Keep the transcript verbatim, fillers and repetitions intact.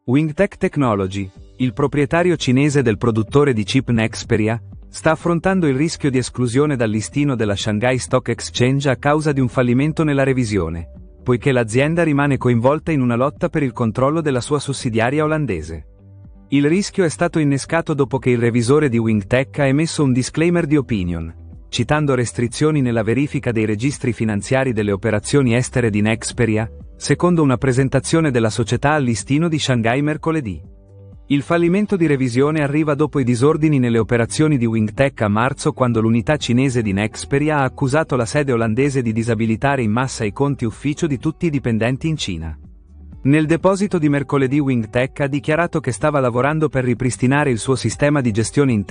Wingtech Technology, il proprietario cinese del produttore di chip Nexperia, sta affrontando il rischio di esclusione dal listino della Shanghai Stock Exchange a causa di un fallimento nella revisione, poiché l'azienda rimane coinvolta in una lotta per il controllo della sua sussidiaria olandese. Il rischio è stato innescato dopo che il revisore di Wingtech ha emesso un disclaimer di opinion, citando restrizioni nella verifica dei registri finanziari delle operazioni estere di Nexperia, secondo una presentazione della società al listino di Shanghai mercoledì. Il fallimento di revisione arriva dopo i disordini nelle operazioni di Wingtech a marzo, quando l'unità cinese di Nexperia ha accusato la sede olandese di disabilitare in massa i conti ufficio di tutti i dipendenti in Cina. Nel deposito di mercoledì Wingtech ha dichiarato che stava lavorando per ripristinare il suo sistema di gestione interna